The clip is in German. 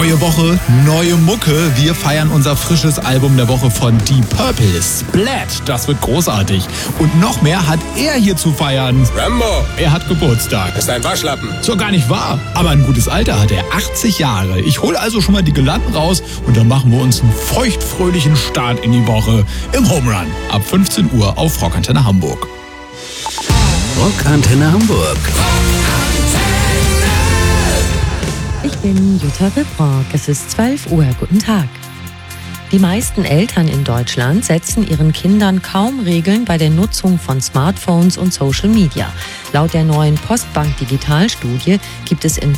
Neue Woche, neue Mucke. Wir feiern unser frisches Album der Woche von Deep Purple, Splat. Das wird großartig. Und noch mehr hat er hier zu feiern. Rambo! Er hat Geburtstag. Ist ein Waschlappen. So gar nicht wahr. Aber ein gutes Alter hat er, 80 Jahre. Ich hole also schon mal die Girlanden raus und dann machen wir uns einen feuchtfröhlichen Start in die Woche im Home Run. Ab 15 Uhr auf Rockantenne Hamburg. Rockantenne Hamburg. Ich bin Jutta Ribrock. Es ist 12 Uhr. Guten Tag. Die meisten Eltern in Deutschland setzen ihren Kindern kaum Regeln bei der Nutzung von Smartphones und Social Media. Laut der neuen Postbank Digitalstudie gibt es in